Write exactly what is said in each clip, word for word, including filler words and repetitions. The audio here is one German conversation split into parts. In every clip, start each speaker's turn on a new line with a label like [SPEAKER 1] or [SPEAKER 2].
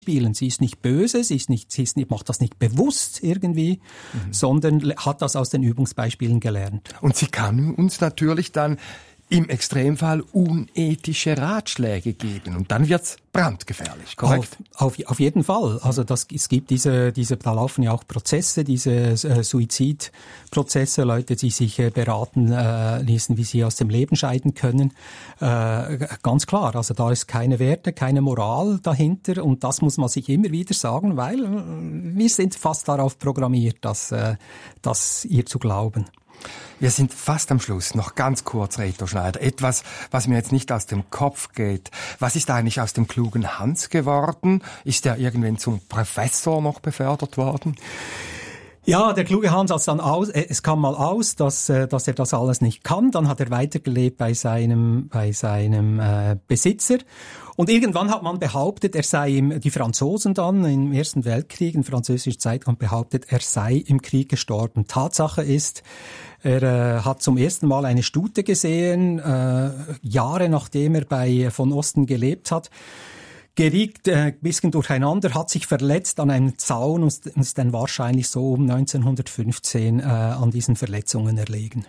[SPEAKER 1] spielen. Sie ist nicht böse, sie ist nicht, sie ist nicht, macht das nicht bewusst irgendwie, mhm. sondern hat das aus den Übungsbeispielen gelernt.
[SPEAKER 2] Und sie kann uns natürlich dann im Extremfall unethische Ratschläge geben. Und dann wird's brandgefährlich, korrekt?
[SPEAKER 1] Auf, auf, auf jeden Fall. Also das, es gibt diese, diese, da laufen ja auch Prozesse, diese äh, Suizidprozesse, Leute, die sich äh, beraten äh, ließen, wie sie aus dem Leben scheiden können. Äh, ganz klar, also da ist keine Werte, keine Moral dahinter und das muss man sich immer wieder sagen, weil äh, wir sind fast darauf programmiert, das, äh, das ihr zu glauben.
[SPEAKER 2] Wir sind fast am Schluss. Noch ganz kurz, Reto Schneider. Etwas, was mir jetzt nicht aus dem Kopf geht. Was ist eigentlich aus dem klugen Hans geworden? Ist er irgendwann zum Professor noch befördert worden?
[SPEAKER 1] Ja, der kluge Hans hat dann aus, äh, es kam mal aus, dass, äh, dass er das alles nicht kann. Dann hat er weitergelebt bei seinem, bei seinem äh, Besitzer. Und irgendwann hat man behauptet, er sei im, die Franzosen dann im Ersten Weltkrieg, in französischer Zeit, haben behauptet, er sei im Krieg gestorben. Tatsache ist, er äh, hat zum ersten Mal eine Stute gesehen, äh, Jahre nachdem er bei von Osten gelebt hat. Geriet äh, ein bisschen durcheinander, hat sich verletzt an einem Zaun und ist dann wahrscheinlich so um neunzehnhundertfünfzehn äh, an diesen Verletzungen erlegen.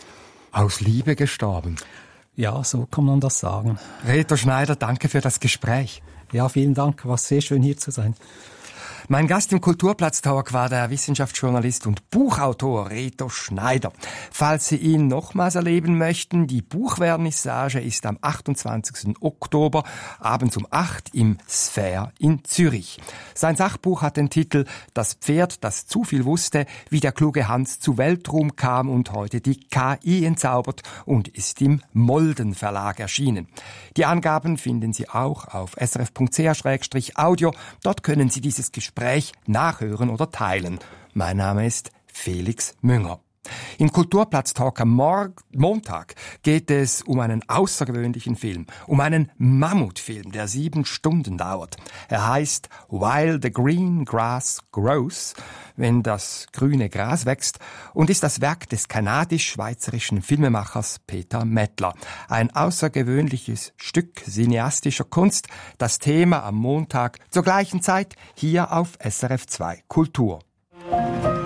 [SPEAKER 2] Aus Liebe gestorben.
[SPEAKER 1] Ja, so kann man das sagen.
[SPEAKER 2] Reto Schneider, danke für das Gespräch.
[SPEAKER 1] Ja, vielen Dank. War sehr schön, hier zu sein.
[SPEAKER 2] Mein Gast im Kulturplatz-Talk war der Wissenschaftsjournalist und Buchautor Reto Schneider. Falls Sie ihn nochmals erleben möchten, die Buchvernissage ist am achtundzwanzigsten Oktober abends um acht im Sphere in Zürich. Sein Sachbuch hat den Titel »Das Pferd, das zu viel wusste, wie der kluge Hans zu Weltruhm kam und heute die K I entzaubert« und ist im Molden Verlag erschienen. Die Angaben finden Sie auch auf s r f punkt c h slash audio. Dort können Sie dieses Gespräch nachhören oder teilen. Mein Name ist Felix Münger. Im Kulturplatz-Talk am Morg- Montag geht es um einen außergewöhnlichen Film, um einen Mammutfilm, der sieben Stunden dauert. Er heißt While the Green Grass Grows, wenn das grüne Gras wächst, und ist das Werk des kanadisch-schweizerischen Filmemachers Peter Mettler. Ein außergewöhnliches Stück cineastischer Kunst, das Thema am Montag zur gleichen Zeit hier auf S R F zwei Kultur.